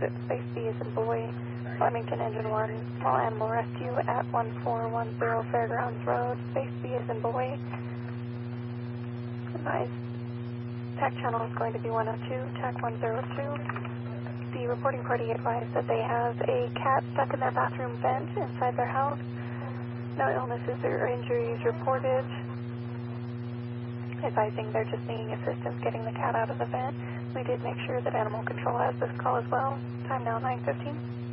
Space B is in boy, Flemington Engine 1, small animal rescue at 1410 Fairgrounds Road, Space B is in boy. Advise, TAC channel is going to be 102, TAC 102. The reporting party advised that they have a cat stuck in their bathroom vent inside their house. No illnesses or injuries reported. Advising they're just needing assistance getting the cat out of the vent. We did make sure that animal control has this call as well. Time now 9:15.